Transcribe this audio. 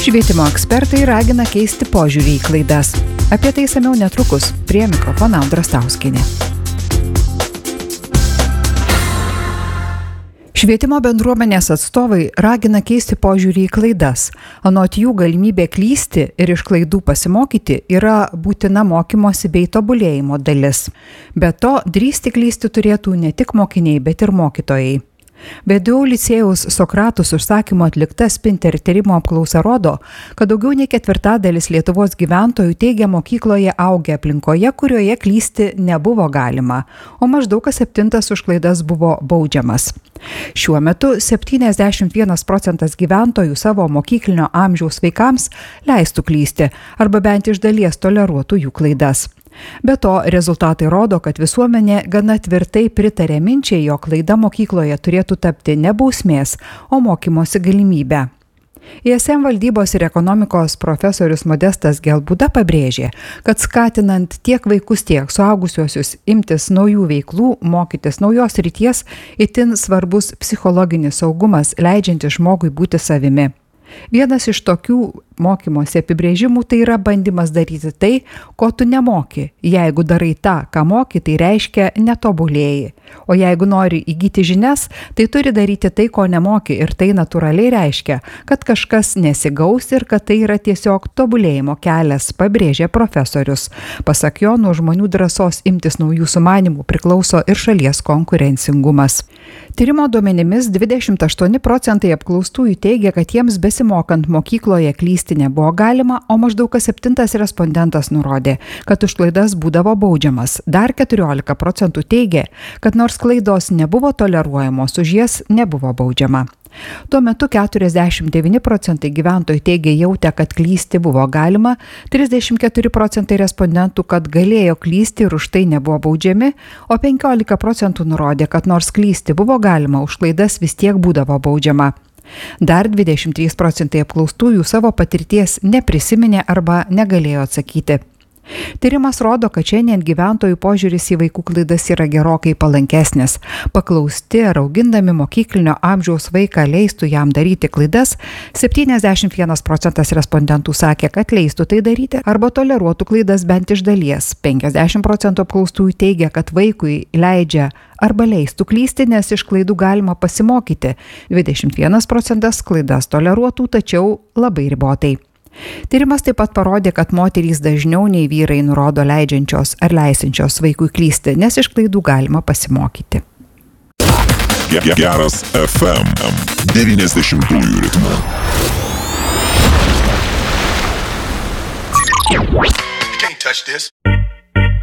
Švietimo ekspertai ragina keisti požiūrį į klaidas. Apie tai išsamiau netrukus. Prie mikrofono Audra Stauskienė. Švietimo bendruomenės atstovai ragina keisti požiūrį į klaidas. Anot jų galimybė klysti ir iš klaidų pasimokyti yra būtina mokymosi bei tobulėjimo dalis. Be to, drįsti klysti turėtų ne tik mokiniai, bet ir mokytojai. VDU licėjaus Sokratus užsakymo atlikta Spinter tyrimo apklausa rodo, kad daugiau nei ketvirtadalis Lietuvos gyventojų teigia mokykloje augę aplinkoje, kurioje klysti nebuvo galima, o maždaug kas 7 už klaidas buvo baudžiamas. Šiuo metu 71% gyventojų savo mokyklinio amžiaus vaikams leistų klysti arba bent iš dalies toleruotų jų klaidas. Be to, rezultatai rodo, kad visuomenė gana tvirtai pritarė minčiai, jog klaida mokykloje turėtų tapti ne bausmės, o mokymosi galimybę. ISM valdybos ir ekonomikos profesorius Modestas Gelbūda pabrėžė, kad skatinant tiek vaikus, tiek suaugusiuosius imtis naujų veiklų, mokytis naujos srities, itin svarbus psichologinis saugumas, leidžiantis žmogui būti savimi. Vienas iš tokių mokymosi apibrėžimų tai yra bandymas daryti tai, ko tu nemoki. Jeigu darai tą, ką moki, tai reiškia netobulėji. O jeigu nori įgyti žinias, tai turi daryti tai, ko nemoki, ir tai natūraliai reiškia, kad kažkas nesigaus ir kad tai yra tiesiog tobulėjimo kelias, pabrėžė profesorius. Pasak jo, nuo žmonių drąsos imtis naujų sumanimų priklauso ir šalies konkurencingumas. Tyrimo duomenimis 28% apklaustųjų teigia, kad jiems besimokant mokykloje klysti nebuvo galima, o maždaug kas 7 respondentas nurodė, kad už klaidas būdavo baudžiamas. Dar 14% teigia, kad nors klaidos nebuvo toleruojamos, už jas nebuvo baudžiama. Tuo metu 49% gyventojų teigia jautę, kad klysti buvo galima, 34% respondentų, kad galėjo klysti ir už tai nebuvo baudžiami, o 15% nurodė, kad nors klysti buvo galima, už klaidas vis tiek būdavo baudžiama. Dar 23% apklaustųjų savo patirties neprisiminė arba negalėjo atsakyti. Tyrimas rodo, kad šiandien gyventojų požiūris į vaikų klaidas yra gerokai palankesnis. Paklausti, ar augindami mokyklinio amžiaus vaiką leistų jam daryti klaidas, 71% respondentų sakė, kad leistų tai daryti arba toleruotų klaidas bent iš dalies. 50% apklaustųjų teigia, kad vaikui leidžia arba leistų klysti, nes iš klaidų galima pasimokyti. 21% klaidas toleruotų, tačiau labai ribotai. Tyrimas taip pat parodė, kad moterys dažniau nei vyrai nurodo leidžiančios ar leisinčios vaikui klysti, nes iš klaidų galima pasimokyti. Geras FM 90-ųjų ritmu. You can't touch this.